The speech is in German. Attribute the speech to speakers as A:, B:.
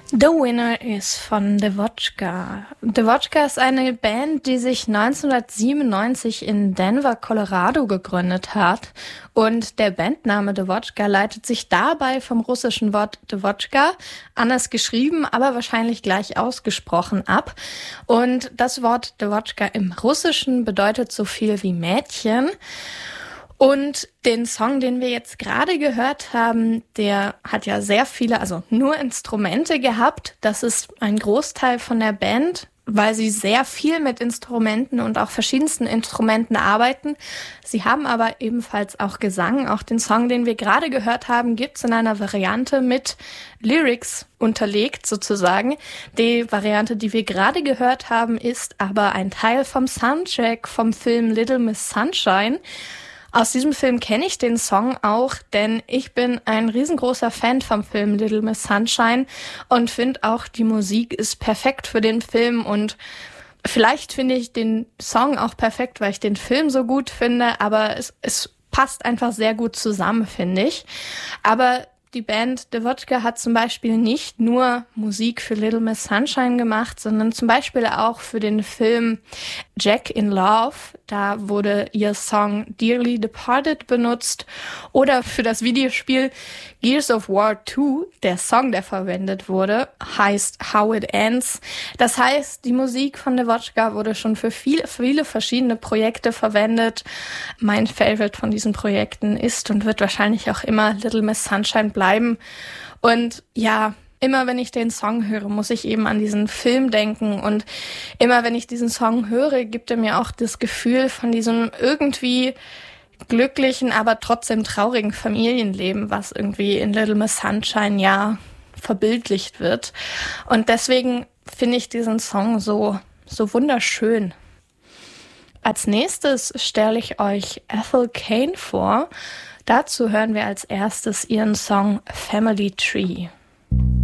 A: The Winner ist von Devotchka. Devotchka ist eine Band, die sich 1997 in Denver, Colorado gegründet hat. Und der Bandname Devotchka leitet sich dabei vom russischen Wort Devotchka, anders geschrieben, aber wahrscheinlich gleich ausgesprochen, ab. Und das Wort Devotchka im Russischen bedeutet so viel wie Mädchen. Und den Song, den wir jetzt gerade gehört haben, der hat ja sehr viele, also nur Instrumente gehabt. Das ist ein Großteil von der Band, weil sie sehr viel mit Instrumenten und auch verschiedensten Instrumenten arbeiten. Sie haben aber ebenfalls auch Gesang. Auch den Song, den wir gerade gehört haben, gibt's in einer Variante mit Lyrics unterlegt sozusagen. Die Variante, die wir gerade gehört haben, ist aber ein Teil vom Soundtrack vom Film Little Miss Sunshine. Aus diesem Film kenne ich den Song auch, denn ich bin ein riesengroßer Fan vom Film Little Miss Sunshine und finde auch, die Musik ist perfekt für den Film und vielleicht finde ich den Song auch perfekt, weil ich den Film so gut finde, aber es passt einfach sehr gut zusammen, finde ich. Aber die Band Devotchka hat zum Beispiel nicht nur Musik für Little Miss Sunshine gemacht, sondern zum Beispiel auch für den Film Jack in Love. Da wurde ihr Song Dearly Departed benutzt. Oder für das Videospiel Gears of War 2, der Song, der verwendet wurde, heißt How It Ends. Das heißt, die Musik von Devotchka wurde schon für viele verschiedene Projekte verwendet. Mein Favorite von diesen Projekten ist und wird wahrscheinlich auch immer Little Miss Sunshine bleiben. Und ja, immer wenn ich den Song höre, muss ich eben an diesen Film denken. Und immer wenn ich diesen Song höre, gibt er mir auch das Gefühl von diesem irgendwie glücklichen, aber trotzdem traurigen Familienleben, was irgendwie in Little Miss Sunshine ja verbildlicht wird. Und deswegen finde ich diesen Song so wunderschön. Als nächstes stelle ich euch Ethel Cain vor. Dazu hören wir als erstes ihren Song Family Tree.